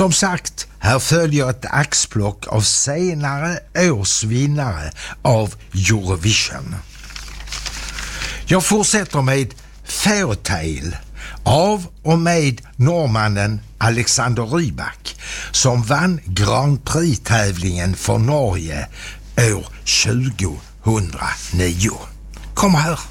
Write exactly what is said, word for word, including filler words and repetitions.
Som sagt, här följer ett axplock av senare års vinnare av Eurovision. Jag fortsätter med Fairytale av och med norrmannen Alexander Rybak som vann Grand Prix-tävlingen för Norge år tjugohundranio. Kom här!